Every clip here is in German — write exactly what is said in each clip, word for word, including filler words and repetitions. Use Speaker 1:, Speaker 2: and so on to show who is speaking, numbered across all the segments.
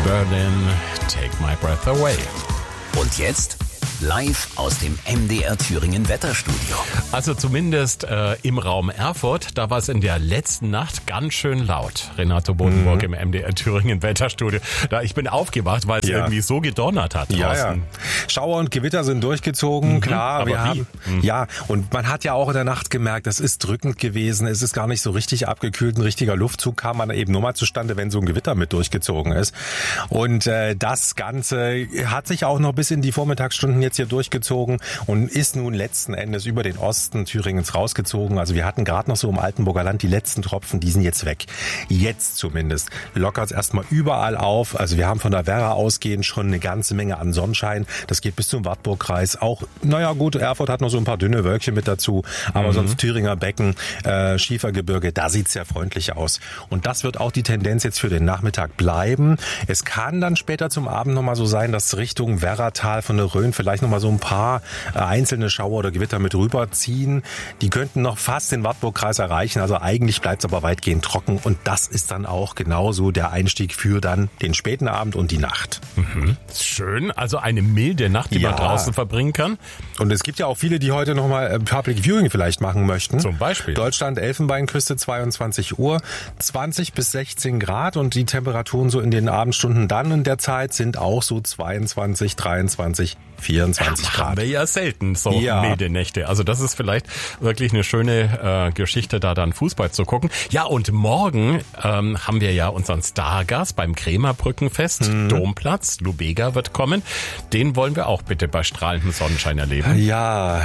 Speaker 1: Berlin, Take My Breath Away.
Speaker 2: Und jetzt live aus dem M D R Thüringen Wetterstudio.
Speaker 1: Also zumindest äh, im Raum Erfurt, da war es in der letzten Nacht ganz schön laut. Renato Bodenburg mhm. im M D R Thüringen Wetterstudio. Da ich bin aufgewacht, weil es ja. irgendwie so gedonnert hat draußen.
Speaker 3: Ja, ja. Schauer und Gewitter sind durchgezogen, mhm. klar.
Speaker 1: Aber
Speaker 3: wir
Speaker 1: wie?
Speaker 3: haben
Speaker 1: Mhm.
Speaker 3: ja, und man hat ja auch in der Nacht gemerkt, es ist drückend gewesen. Es ist gar nicht so richtig abgekühlt. Ein richtiger Luftzug kam man eben nur mal zustande, wenn so ein Gewitter mit durchgezogen ist. Und äh, das Ganze hat sich auch noch bis in die Vormittagsstunden jetzt hier durchgezogen und ist nun letzten Endes über den Osten Thüringens rausgezogen. Also wir hatten gerade noch so im Altenburger Land die letzten Tropfen, die sind jetzt weg. Jetzt zumindest lockert es erstmal überall auf. Also wir haben von der Werra ausgehend schon eine ganze Menge an Sonnenschein. Das geht bis zum Wartburgkreis. Auch, naja gut, Erfurt hat noch so ein paar dünne Wölkchen mit dazu. Aber mhm. sonst Thüringer Becken, äh, Schiefergebirge, da sieht es sehr freundlich aus. Und das wird auch die Tendenz jetzt für den Nachmittag bleiben. Es kann dann später zum Abend nochmal so sein, dass Richtung Werratal von der Rhön vielleicht noch mal so ein paar äh, einzelne Schauer oder Gewitter mit rüberziehen. Die könnten noch fast den Wartburgkreis erreichen. Also eigentlich bleibt es aber weitgehend trocken. Und das ist dann auch genauso der Einstieg für dann den späten Abend und die Nacht.
Speaker 1: Mhm. Schön. Also eine milde Nacht, die
Speaker 3: ja.
Speaker 1: man draußen verbringen kann.
Speaker 3: Und es gibt ja auch viele, die heute noch mal äh, Public Viewing vielleicht machen möchten.
Speaker 1: Zum Beispiel.
Speaker 3: Deutschland, Elfenbeinküste, zweiundzwanzig Uhr, zwanzig bis sechzehn Grad. Und die Temperaturen so in den Abendstunden dann in der Zeit sind auch so zweiundzwanzig, dreiundzwanzig, vierundzwanzig Grad.
Speaker 1: Haben wir ja selten so
Speaker 3: ja.
Speaker 1: milde Nächte. Also das ist vielleicht wirklich eine schöne äh, Geschichte, da dann Fußball zu gucken. Ja, und morgen ähm, haben wir ja unseren Stargast beim Krämerbrückenfest. Mhm. Domplatz, Lubega wird kommen. Den wollen wir auch bitte bei strahlendem Sonnenschein erleben.
Speaker 3: Ja,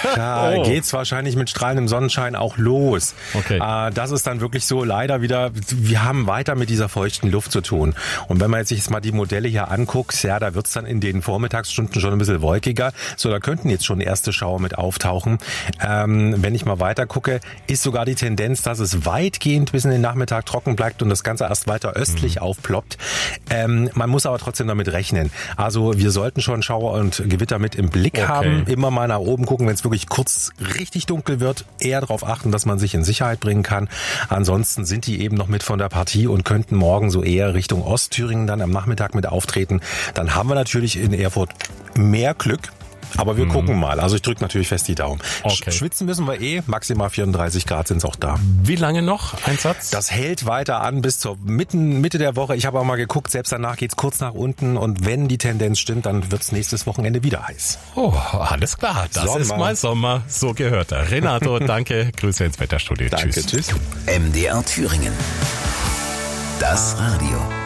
Speaker 3: da
Speaker 1: oh.
Speaker 3: geht's wahrscheinlich mit strahlendem Sonnenschein auch los.
Speaker 1: Okay.
Speaker 3: Äh, das ist dann wirklich so leider wieder, wir haben weiter mit dieser feuchten Luft zu tun. Und wenn man jetzt sich jetzt mal die Modelle hier anguckt, ja, da wird's dann in den Vormittagsstunden schon ein bisschen wolkiger. So, da könnten jetzt schon erste Schauer mit auftauchen. Ähm, wenn ich mal weiter gucke, ist sogar die Tendenz, dass es weitgehend bis in den Nachmittag trocken bleibt und das Ganze erst weiter östlich mhm. aufploppt. Ähm, man muss aber trotzdem damit rechnen. Also wir sollten schon Schauer und Gewitter mit im Blick
Speaker 1: okay.
Speaker 3: haben. Immer mal nach oben gucken, wenn es wirklich kurz richtig dunkel wird. Eher darauf achten, dass man sich in Sicherheit bringen kann. Ansonsten sind die eben noch mit von der Partie und könnten morgen so eher Richtung Ostthüringen dann am Nachmittag mit auftreten. Dann haben wir natürlich in Erfurt mehr Glück. Aber wir mhm. gucken mal. Also ich drücke natürlich fest die Daumen.
Speaker 1: Okay.
Speaker 3: Schwitzen müssen wir eh. Maximal vierunddreißig Grad sind es auch da.
Speaker 1: Wie lange noch? Ein Satz?
Speaker 3: Das hält weiter an bis zur Mitten, Mitte der Woche. Ich habe auch mal geguckt, selbst danach geht's kurz nach unten. Und wenn die Tendenz stimmt, dann wird's nächstes Wochenende wieder heiß.
Speaker 1: Oh, alles klar. Das Sommer. ist mal Sommer. So gehört er. Renato, danke. Grüße ins Wetterstudio.
Speaker 3: Danke,
Speaker 1: tschüss.
Speaker 3: tschüss.
Speaker 2: M D R Thüringen. Das Radio.